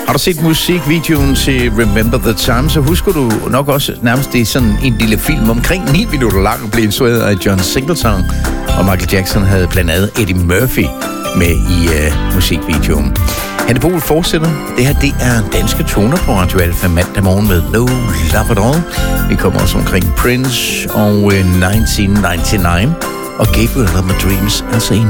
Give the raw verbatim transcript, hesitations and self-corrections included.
Har du set musikvideoen til Remember the Time, så husker du nok også nærmest, det er sådan en lille film omkring ni minutter lang og blev instrueret af John Singleton, og Michael Jackson havde blandt andet Eddie Murphy med i uh, musikvideoen. Hanne Bol fortsætter. Det her, det er danske toner på Radio Alfa mandag morgen med No Love At All. Vi kommer også omkring Prince og uh, nitten nioghalvfems og Gabriel of My Dreams, altså en